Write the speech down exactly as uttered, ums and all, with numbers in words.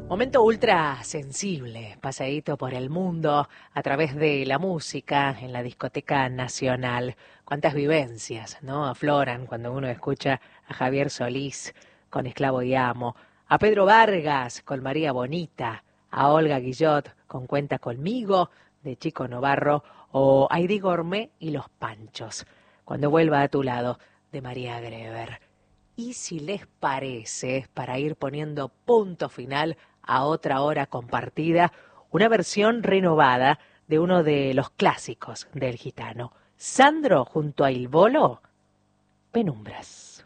Momento ultra sensible, paseíto por el mundo a través de la música en la discoteca nacional. Cuántas vivencias, ¿no? Afloran cuando uno escucha a Javier Solís con Esclavo y Amo, a Pedro Vargas con María Bonita, a Olga Guillot con Cuenta conmigo de Chico Novarro o a Heidi Gourmet y Los Panchos, Cuando vuelva a tu lado de María Greber. Y si les parece, para ir poniendo punto final a otra hora compartida, una versión renovada de uno de los clásicos del gitano, Sandro junto a Il Bolo, Penumbras.